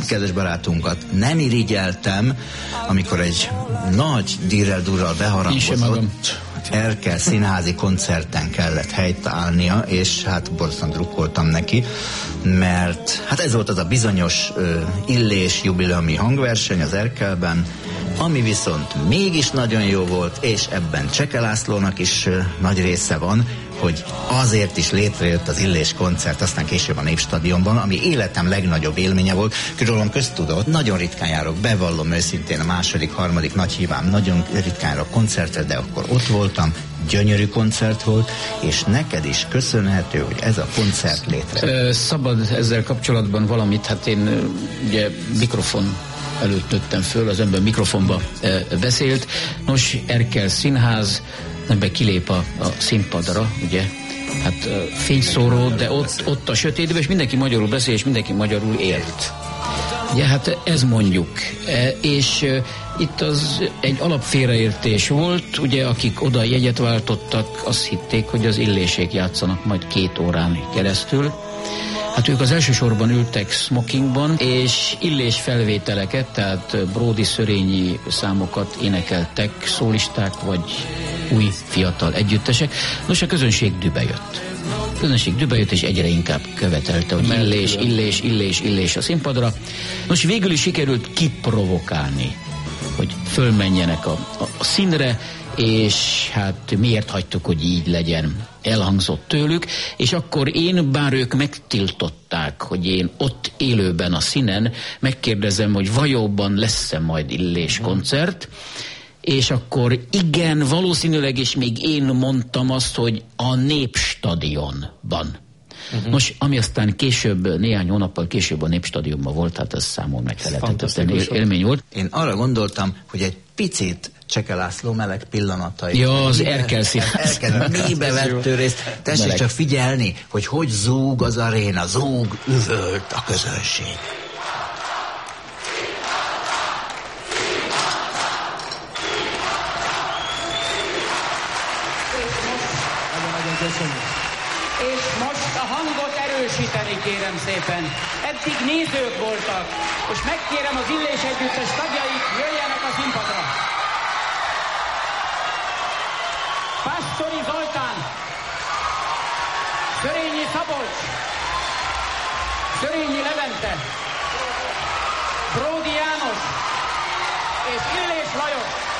kedves barátunkat nem irigyeltem, amikor egy nagy dirrel-durral beharangozott Erkel színházi koncerten kellett helytállnia, és hát borzasztóan drukkoltam neki, mert hát ez volt az a bizonyos Illés jubileumi hangverseny az Erkelben, ami viszont mégis nagyon jó volt, és ebben Cseke Lászlónak is nagy része van, hogy azért is létrejött az Illés koncert, aztán később a Népstadionban, ami életem legnagyobb élménye volt. Körülöm köztudott, nagyon ritkán járok, bevallom őszintén, a második, harmadik nagy hívám, nagyon ritkán járok koncertre, de akkor ott voltam, gyönyörű koncert volt, és neked is köszönhető, hogy ez a koncert létrejött. Szabad ezzel kapcsolatban valamit, hát én ugye mikrofon előtt nőttem föl, az ember mikrofonba beszélt. Nos, Erkel Színház, ebbe kilép a színpadra, ugye, hát fényszóró, de ott a sötétben, és mindenki magyarul beszél, és mindenki magyarul ért. Ugye, hát ez mondjuk. És itt az egy alapfélreértés volt, ugye, akik oda jegyet váltottak, azt hitték, hogy az Illésék játszanak majd 2 órán keresztül. Hát ők az elsősorban ültek smokingban, és Illés felvételeket, tehát Bródi Szörényi számokat énekeltek, szólisták, vagy új fiatal együttesek. Nos, a közönség dübe jött. És egyre inkább követelte, hogy Illés a színpadra. Nos, végül is sikerült kiprovokálni, hogy fölmenjenek a színre, és hát miért hagytuk, hogy így legyen, elhangzott tőlük, és akkor én, bár ők megtiltották, hogy én ott élőben a színen megkérdezem, hogy valóban lesz-e majd Illés koncert, és akkor igen, valószínűleg, és még én mondtam azt, hogy a Népstadionban. Nos, ami aztán később, néhány hónappal később a Népstadionban volt, hát ez számomra megfelelhetetlen élmény volt. Én arra gondoltam, hogy egy picit Cseke László meleg pillanatai. Ja, az Erkel Színház. Mibe vett részt? Tessék csak figyelni, hogy zúg az aréna, zúg, üvölt a közönség. És most a hangot erősíteni, kérem szépen. Eddig nézők voltak. Most megkérem az Illés együttes tagjait, jöjjenek a színpadra. Pásztori Zoltán, Szörényi Szabolcs, Szörényi Levente, Bródi János és Illés Lajos.